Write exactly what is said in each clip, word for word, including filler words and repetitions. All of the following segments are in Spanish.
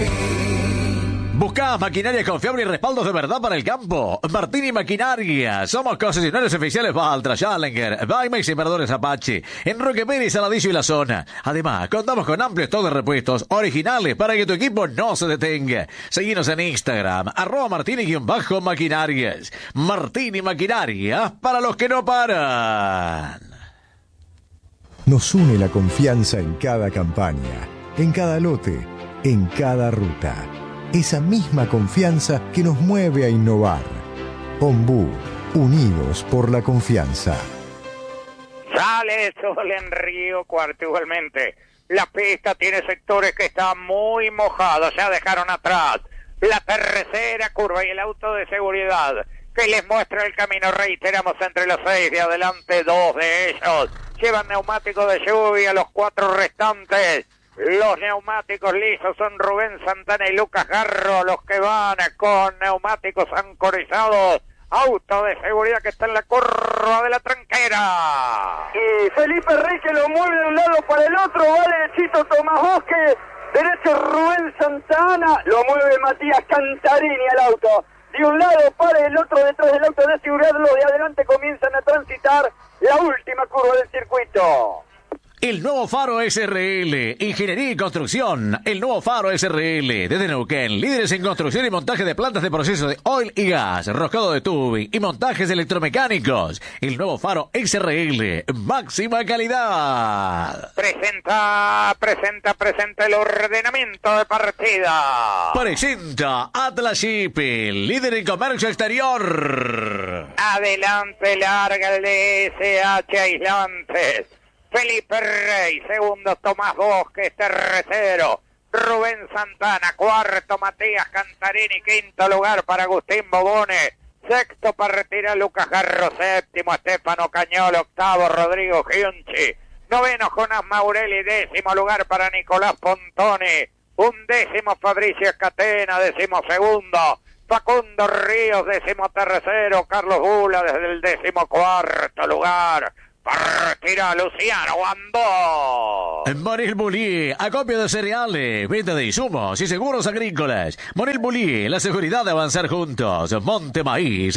Busca maquinaria confiable y respaldos de verdad para el campo. Martini Maquinaria. Somos concesionarios oficiales Valtra, Challenger, Baymax y Perdedores Apache. En Roque Pérez, Saladillo y la zona. Además, contamos con amplio stock de repuestos originales para que tu equipo no se detenga. Seguinos en Instagram, arroba Martini-Maquinarias. Martini Maquinaria, para los que no paran. Nos une la confianza en cada campaña, en cada lote, en cada ruta. Esa misma confianza que nos mueve a innovar. Ombú, unidos por la confianza. Sale el sol en Río Cuarto igualmente. La pista tiene sectores que están muy mojados, ya dejaron atrás la tercera curva y el auto de seguridad que les muestra el camino. Reiteramos, entre los seis de adelante, dos de ellos llevan neumáticos de lluvia, los cuatro restantes. Los neumáticos lisos son Rubén Santana y Lucas Garro, los que van con neumáticos ancorizados. Auto de seguridad que está en la curva de la tranquera. Y Felipe Rey que lo mueve de un lado para el otro, va derechito Tomás Bosque, derecho Rubén Santana, lo mueve Matías Cantarini al auto. De un lado para el otro, detrás del auto de seguridad, los de adelante comienzan a transitar la última curva del circuito. El nuevo Faro S R L, Ingeniería y Construcción. El nuevo Faro S R L, desde Neuquén, líderes en construcción y montaje de plantas de proceso de oil y gas, roscado de tubing y montajes electromecánicos. El nuevo Faro S R L, máxima calidad. Presenta, presenta, presenta el ordenamiento de partida. Presenta Atlas Shipping, líder en comercio exterior. Adelante, larga el D S H Aislantes. Felipe Rey, segundo Tomás Bosque, tercero Rubén Santana, cuarto Matías Cantarini, quinto lugar para Agustín Bobone, sexto para retirar Lucas Garro, séptimo Estefano Cañol, octavo Rodrigo Giunchi, noveno Jonás Maurelli, décimo lugar para Nicolás Pontoni, undécimo Fabricio Escatena, décimo segundo Facundo Ríos, décimo tercero Carlos Bula desde el décimo cuarto lugar. Partida Luciano Guandó. Monil Bulí, acopio de cereales, venta de insumos y seguros agrícolas. Monil Bulí, la seguridad de avanzar juntos. Monte Maíz,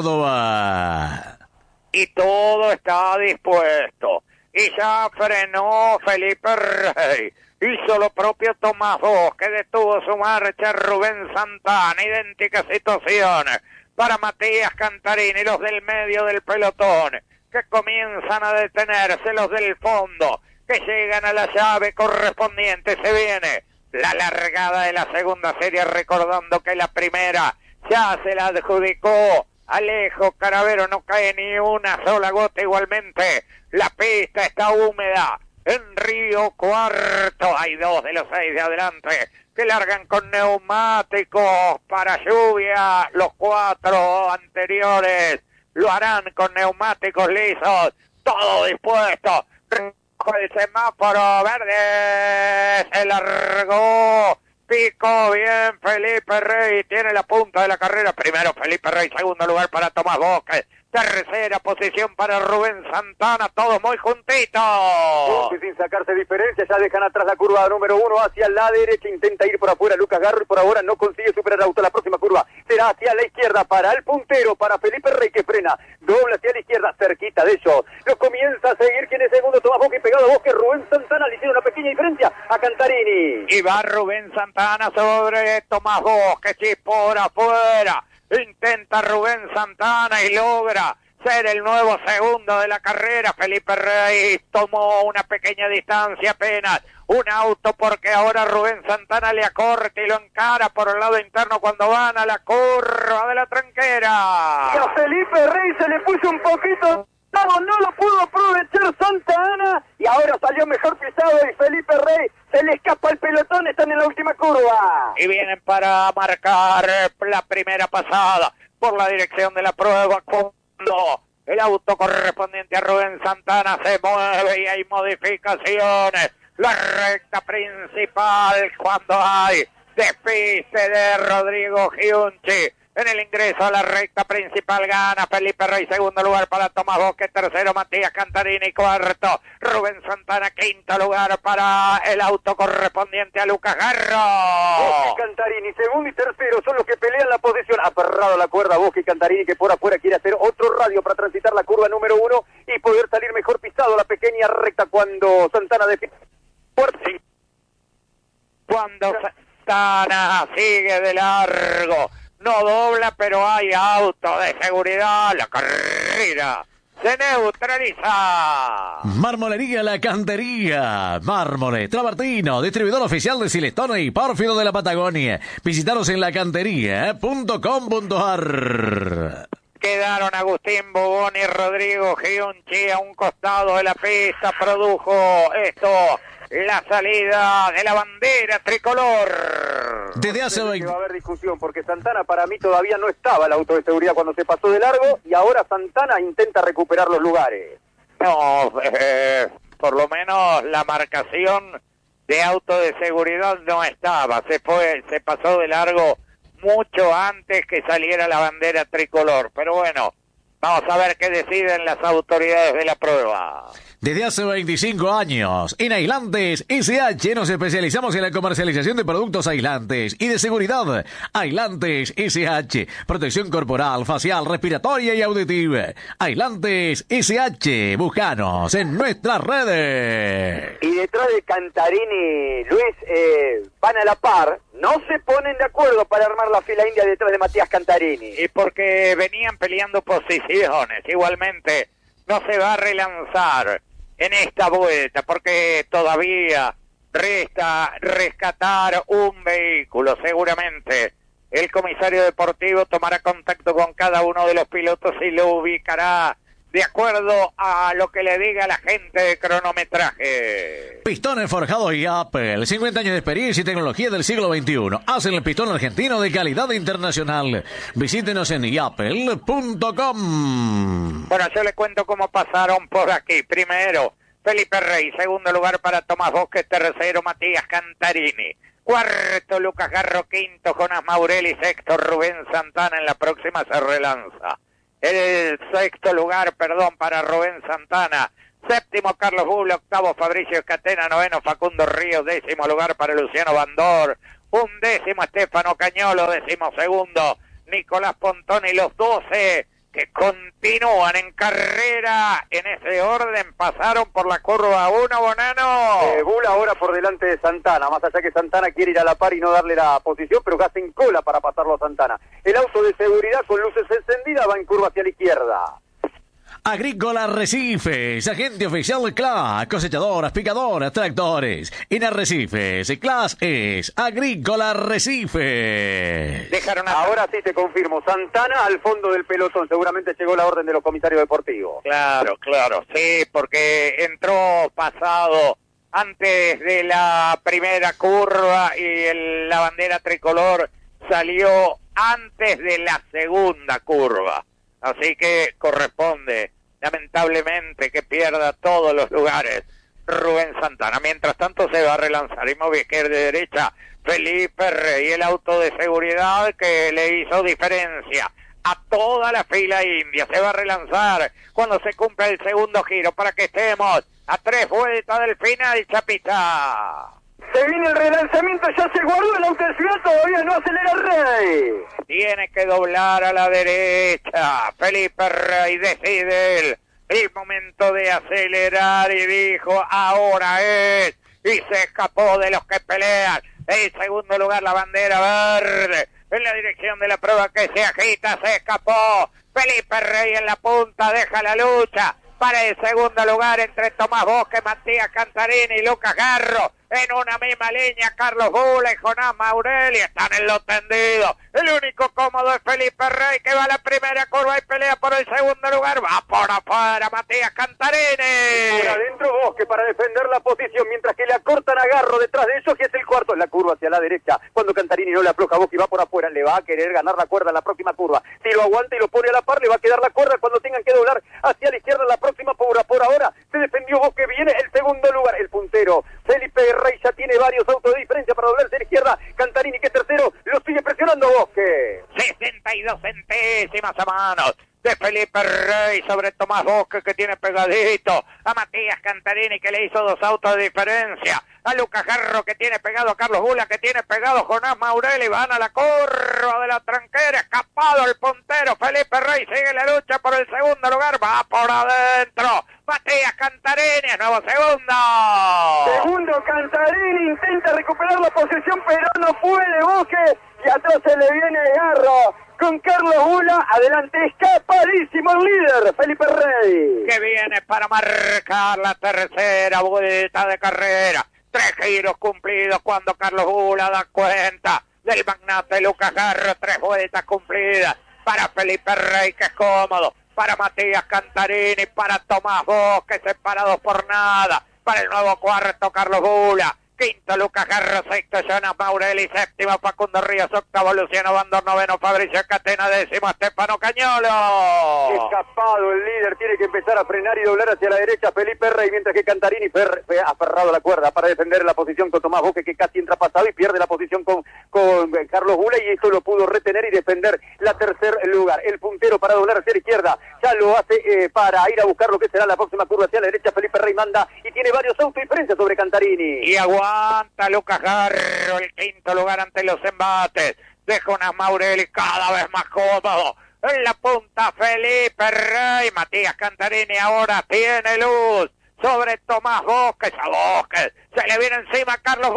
Córdoba. Y todo está dispuesto. Y ya frenó Felipe Rey. Hizo lo propio Tomás Bosque, detuvo su marcha Rubén Santana. Idéntica situación para Matías Cantarini, los del medio del pelotón, que comienzan a detenerse, los del fondo, que llegan a la llave correspondiente. Se viene la largada de la segunda serie, recordando que la primera ya se la adjudicó Alejo Caravero, no cae ni una sola gota. Igualmente, la pista está húmeda en Río Cuarto. Hay dos de los seis de adelante que largan con neumáticos para lluvia. Los cuatro anteriores lo harán con neumáticos lisos, todo dispuesto. Con el semáforo verde se largó, picó bien Felipe Rey, tiene la punta de la carrera. Primero Felipe Rey, segundo lugar para Tomás Bosque, tercera posición para Rubén Santana, todos muy juntitos. Bosque sin sacarse diferencia, ya dejan atrás la curva número uno hacia la derecha, intenta ir por afuera Lucas Garro y por ahora no consigue superar auto. La próxima curva será hacia la izquierda para el puntero, para Felipe Rey, que frena, doble hacia la izquierda, cerquita de ellos. Lo comienza a seguir, quien es segundo, Tomás Bosque, pegado a Bosque, Rubén Santana le hicieron una pequeña diferencia a Cantarini. Y va Rubén Santana sobre Tomás Bosque, sí, por afuera. Intenta Rubén Santana y logra ser el nuevo segundo de la carrera. Felipe Rey tomó una pequeña distancia apenas, un auto, porque ahora Rubén Santana le acorta y lo encara por el lado interno cuando van a la curva de la tranquera. Y a Felipe Rey se le puso un poquito, no, no lo pudo aprovechar Santana y ahora salió mejor pisado y Felipe Rey se le escapa el pelotón, están en la última curva. Y vienen para marcar la primera pasada por la dirección de la prueba. Cuando el auto correspondiente a Rubén Santana se mueve y hay modificaciones, la recta principal, cuando hay despiste de Rodrigo Giunchi en el ingreso a la recta principal, gana Felipe Rey, segundo lugar para Tomás Bosque, tercero Matías Cantarini, cuarto Rubén Santana, quinto lugar para el auto correspondiente a Lucas Garro. Bosque Cantarini. Segundo y tercero son los que pelean la posición. Aferrado a la cuerda Bosque y Cantarini, que por afuera quiere hacer otro radio para transitar la curva número uno y poder salir mejor pisado la pequeña recta cuando Santana define. Cuando Santana sigue de largo, no dobla, pero hay auto de seguridad. La carrera se neutraliza. Mármolería La Cantería. Mármole, Travertino, distribuidor oficial de Silestone y Pórfido de la Patagonia. Visitaros en lacantería punto com punto ar. Quedaron Agustín Bobón y Rodrigo Giunchi a un costado de la pista. Produjo esto la salida de la bandera tricolor. Desde hace veinte... veinte... Va a haber discusión porque Santana para mí todavía no estaba el auto de seguridad cuando se pasó de largo y ahora Santana intenta recuperar los lugares. No, eh, por lo menos la marcación de auto de seguridad no estaba. Se fue, se pasó de largo mucho antes que saliera la bandera tricolor. Pero bueno, vamos a ver qué deciden las autoridades de la prueba. Desde hace veinticinco años, en Aislantes S H nos especializamos en la comercialización de productos aislantes y de seguridad. Aislantes S H, protección corporal, facial, respiratoria y auditiva. Aislantes S H, búscanos en nuestras redes. Y detrás de Cantarini, Luis, eh, van a la par, no se ponen de acuerdo para armar la fila india detrás de Matías Cantarini. Y porque venían peleando posiciones, igualmente no se va a relanzar en esta vuelta, porque todavía resta rescatar un vehículo. Seguramente el comisario deportivo tomará contacto con cada uno de los pilotos y lo ubicará de acuerdo a lo que le diga la gente de cronometraje. Pistones forjados y Apple, cincuenta años de experiencia y tecnología del siglo veintiuno. Hacen el pistón argentino de calidad internacional. Visítenos en yapel punto com. Bueno, yo le cuento cómo pasaron por aquí. Primero, Felipe Rey. Segundo lugar para Tomás Bosque. Tercero, Matías Cantarini. Cuarto, Lucas Garro. Quinto, Jonás Maurelli. Sexto, Rubén Santana. En la próxima se relanza el sexto lugar, perdón, para Rubén Santana. Séptimo, Carlos Bull. Octavo, Fabricio Escatena. Noveno, Facundo Ríos. Décimo lugar para Luciano Bandor. Un décimo, Estefano Cañolo. Décimo segundo, Nicolás Pontoni. Los doce que continúan en carrera en ese orden pasaron por la curva uno, Bonano. Eh, Bull ahora por delante de Santana, más allá que Santana quiere ir a la par y no darle la posición, pero que hacen cola para pasarlo a Santana. El auto de seguridad con luces encendidas va en curva hacia la izquierda. Agrícola Arrecifes, agente oficial C L A S, cosechadoras, picadoras, tractores. En Arrecifes, C L A S es Agrícola Arrecifes. Dejaron a... Ahora sí te confirmo, Santana al fondo del pelotón, seguramente llegó la orden de los comisarios deportivos. Claro, claro, sí, porque entró pasado antes de la primera curva y el, la bandera tricolor salió antes de la segunda curva. Así que corresponde, lamentablemente, que pierda todos los lugares Rubén Santana. Mientras tanto se va a relanzar Imoviquer de derecha, Felipe Rey, el auto de seguridad que le hizo diferencia a toda la fila india. Se va a relanzar cuando se cumpla el segundo giro para que estemos a tres vueltas del final, Chapita. Se viene el relanzamiento, ya se guardó el auto de ciudad, todavía no acelera Rey. Tiene que doblar a la derecha. Felipe Rey decide el, el momento de acelerar y dijo, ahora es. Y se escapó de los que pelean. En segundo lugar, la bandera verde. En la dirección de la prueba que se agita, se escapó. Felipe Rey en la punta, deja la lucha. Para el segundo lugar entre Tomás Bosque, Matías Cantarini y Lucas Garro. En una misma línea, Carlos Bula y Jonás Maurelli están en lo tendido. El único cómodo es Felipe Rey, que va a la primera curva y pelea por el segundo lugar. Va por afuera Matías Cantarini. Por adentro Bosque para defender la posición, mientras que le acortan a Garro detrás de ellos, que es el cuarto en la curva hacia la derecha. Cuando Cantarini no le afloja a Bosque y va por afuera, le va a querer ganar la cuerda en la próxima curva. Si lo aguanta y lo pone a la par, le va a quedar la cuerda cuando tengan que doblar hacia la izquierda en la próxima curva. Por ahora se defendió Bosque, viene el segundo lugar, el puntero. Felipe Rey ya tiene varios autos de diferencia para doblarse a la izquierda. Cantarini, que es tercero, lo sigue presionando Bosque. sesenta y dos centésimas a manos. de Felipe Rey sobre Tomás Bosque, que tiene pegadito a Matías Cantarini, que le hizo dos autos de diferencia, a Lucas Garro, que tiene pegado a Carlos Bula, que tiene pegado a Jonás Maurelli. Van a la curva de la tranquera, escapado el puntero Felipe Rey, sigue la lucha por el segundo lugar, va por adentro Matías Cantarini, nuevo segundo. Segundo Cantarini, intenta recuperar la posición, pero no puede Bosque, y atrás se le viene Garro con Carlos Bula, adelante escapadísimo el líder, Felipe Rey. Que viene para marcar la tercera vuelta de carrera. Tres giros cumplidos cuando Carlos Bula da cuenta del magnate Lucas Garro. Tres vueltas cumplidas para Felipe Rey, que es cómodo. Para Matías Cantarini, para Tomás Bosque, separados por nada. Para el nuevo cuarto, Carlos Bula. Quinto, Lucas Garro. Sexto, Jonás Maurelli. Séptimo, Facundo Ríos. Octavo, Luciano Bandor. Noveno, Fabricio Catena. Décimo, Estefano Cañolo. Escapado el líder, tiene que empezar a frenar y doblar hacia la derecha Felipe Rey, mientras que Cantarini fer, fe, aferrado a la cuerda para defender la posición con Tomás Bosque, que casi entra pasado y pierde la posición con, con Carlos Bula, y esto lo pudo retener y defender la tercer lugar. El puntero para doblar hacia la izquierda ya lo hace eh, para ir a buscar lo que será la próxima curva hacia la derecha. Felipe Rey manda y tiene varios autos diferencias sobre Cantarini. Y aguanta Lucas Garro el quinto lugar ante los embates de Jonás Maurelli, cada vez más cómodo. En la punta Felipe Rey. Matías Cantarini ahora tiene luz sobre Tomás Bosque. A Bosque se le viene encima Carlos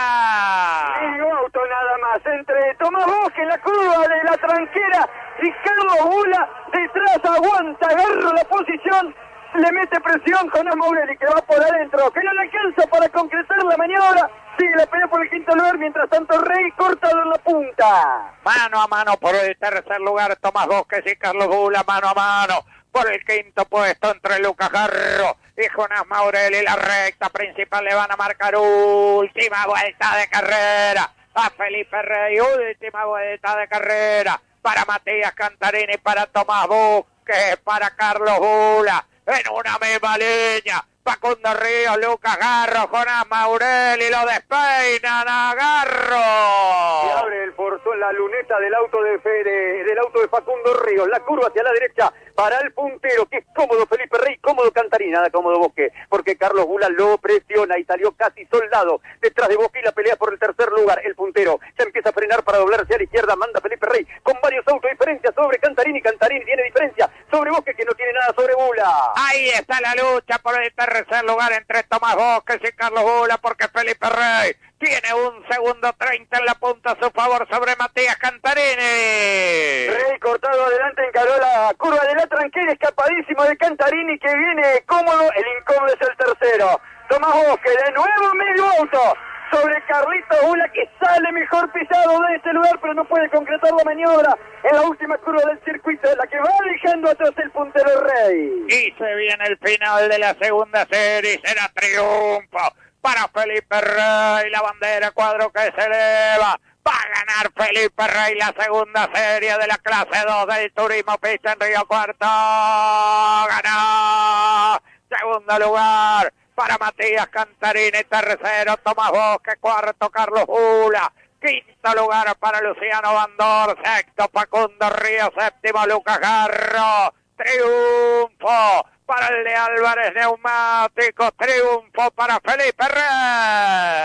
Bula. Medio auto nada más entre Tomás Bosque en la curva de la tranquera y Carlos Bula detrás. Aguanta Garro la posición, le mete presión con Maurelli, que va por adentro, que no le alcanza para concretar la maniobra. Sigue la pelea por el quinto lugar, mientras tanto Rey cortado en la punta. Mano a mano por el tercer lugar Tomás Bosque y Carlos Bula, mano a mano por el quinto puesto entre Lucas Garro y Jonás Maurelli. La recta principal le van a marcar última vuelta de carrera a Felipe Rey, última vuelta de carrera para Matías Cantarini, para Tomás Bosque, para Carlos Bula, en una misma línea. Facundo Ríos, Lucas Garro, Jonás Maurelli, lo despeinan a Garro. Se abre el portón, la luneta del auto de, de del auto de Facundo Ríos, la curva hacia la derecha para el puntero, que es cómodo Felipe Rey, cómodo Cantarini, nada cómodo Bosque, porque Carlos Bula lo presiona y salió casi soldado detrás de Bosque, y la pelea por el tercer lugar. El puntero ya empieza a frenar para doblar hacia la izquierda, manda Felipe Rey con varios autos diferencias sobre Cantarini. Cantarini tiene diferencia sobre Bosque, que no tiene nada sobre Bula. Ahí está la lucha por el tercer lugar entre Tomás Bosque y Carlos Bula, porque Felipe Rey tiene un segundo treinta en la punta a su favor sobre Matías Cantarini. Rey cortado adelante, encaró la curva de la tranquera, escapadísimo de Cantarini, que viene cómodo. El incómodo es el tercero, Tomás Bosque, de nuevo medio auto sobre Carlito Bula, que sale mejor pisado de este lugar, pero no puede concretar la maniobra en la última curva del circuito, la que va dejando atrás el puntero Rey. Y se viene el final de la segunda serie, será triunfo para Felipe Rey, la bandera cuadro que se eleva. Va a ganar Felipe Rey la segunda serie de la clase dos del Turismo Pista en Río Cuarto. Ganó. Segundo lugar para Matías Cantarini, tercero Tomás Bosque, cuarto Carlos Bula, quinto lugar para Luciano Bandor, sexto Facundo Ríos, séptimo Lucas Garro. Triunfo para el de Álvarez Neumáticos, triunfo para Felipe Rey.